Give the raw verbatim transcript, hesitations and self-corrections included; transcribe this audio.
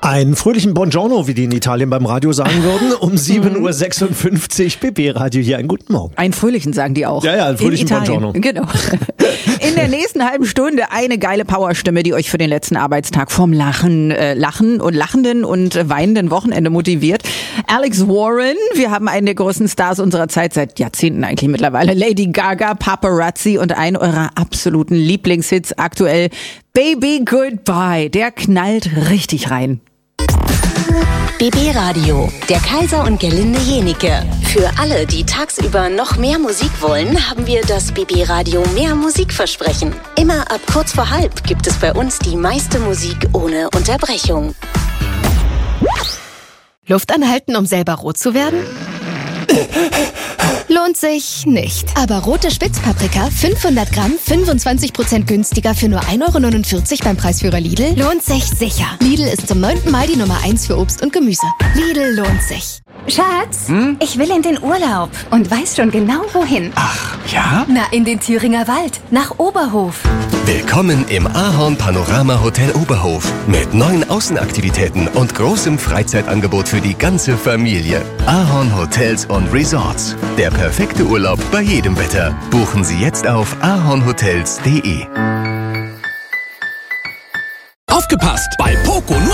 Einen fröhlichen Buongiorno, wie die in Italien beim Radio sagen würden, um sieben Uhr sechsundfünfzig, B B Radio hier, einen guten Morgen. Einen fröhlichen sagen die auch. Ja, ja, einen fröhlichen Buongiorno. Genau. In der nächsten halben Stunde eine geile Powerstimme, die euch für den letzten Arbeitstag vom Lachen, äh, Lachen und lachenden und weinenden Wochenende motiviert. Alex Warren, wir haben einen der größten Stars unserer Zeit, seit Jahrzehnten eigentlich mittlerweile, Lady Gaga, Paparazzi und einen eurer absoluten Lieblingshits aktuell, Baby Goodbye, der knallt richtig rein. B B Radio, der Kaiser und Gerlinde Jenike. Für alle, die tagsüber noch mehr Musik wollen, haben wir das B B Radio Mehr Musikversprechen. Immer ab kurz vor halb gibt es bei uns die meiste Musik ohne Unterbrechung. Luft anhalten, um selber rot zu werden? Lohnt sich nicht. Aber rote Spitzpaprika, fünfhundert Gramm, fünfundzwanzig Prozent günstiger für nur ein Euro neunundvierzig beim Preisführer Lidl, lohnt sich sicher. Lidl ist zum neunten Mal die Nummer eins für Obst und Gemüse. Lidl lohnt sich. Schatz, hm? ich will in den Urlaub und weiß schon genau wohin. Ach, ja? Na, in den Thüringer Wald, nach Oberhof. Willkommen im Ahorn Panorama Hotel Oberhof mit neuen Außenaktivitäten und großem Freizeitangebot für die ganze Familie. Ahorn Hotels und Resorts. Der perfekte Urlaub bei jedem Wetter. Buchen Sie jetzt auf ahornhotels punkt de. Aufgepasst! Bei Poco nur